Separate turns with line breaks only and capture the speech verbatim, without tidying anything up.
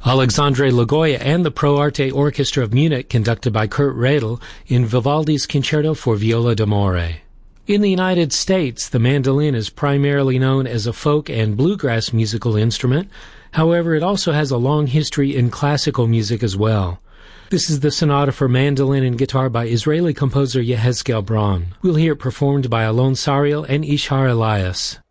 Alexandre Lagoya and the Pro Arte Orchestra of Munich, conducted by Kurt Radl, in Vivaldi's Concerto for Viola d'Amore. In the United States, the mandolin is primarily known as a folk and bluegrass musical instrument. However, it also has a long history in classical music as well. This is the sonata for mandolin and guitar by Israeli composer Yehezkel Braun. We'll hear it performed by Alon Sariel and Ishar Elias.